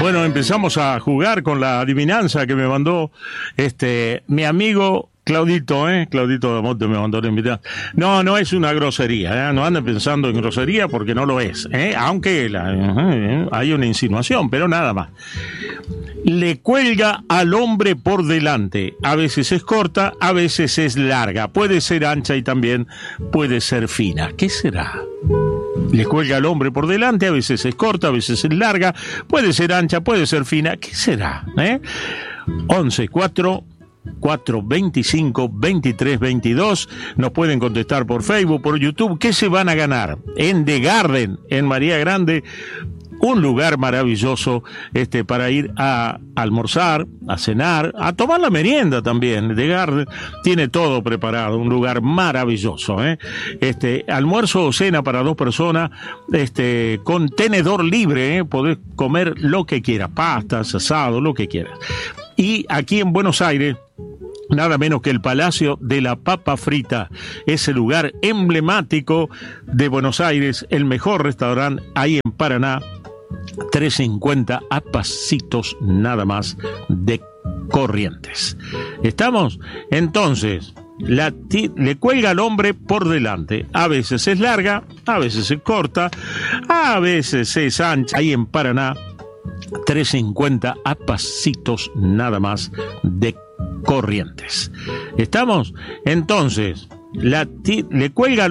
Bueno, empezamos a jugar con la adivinanza que me mandó mi amigo Claudito, Claudito de Monte me mandó la invitación. No es una grosería, no anden pensando en grosería porque no lo es, aunque hay una insinuación, pero nada más. Le cuelga al hombre por delante, a veces es corta, a veces es larga, puede ser ancha y también puede ser fina. ¿Qué será? Le cuelga al hombre por delante, a veces es corta, a veces es larga, puede ser ancha, puede ser fina. ¿Qué será? 11 4 425 23 22. Nos pueden contestar por Facebook, por YouTube. ¿Qué se van a ganar? En The Garden, en María Grande, un lugar maravilloso para ir a almorzar, a cenar, a tomar la merienda también. The Garden tiene todo preparado, un lugar maravilloso, almuerzo o cena para 2 personas, con tenedor libre, podés comer lo que quieras, pastas, asado, lo que quieras. Y aquí en Buenos Aires, nada menos que el Palacio de la Papa Frita, ese lugar emblemático de Buenos Aires, el mejor restaurante ahí en Paraná, 350 a pasitos nada más de Corrientes. ¿Estamos? Entonces, le cuelga al hombre por delante. A veces es larga, a veces es corta, a veces es ancha. Ahí en Paraná, 350 a pasitos nada más de Corrientes. ¿Estamos? Entonces, le cuelga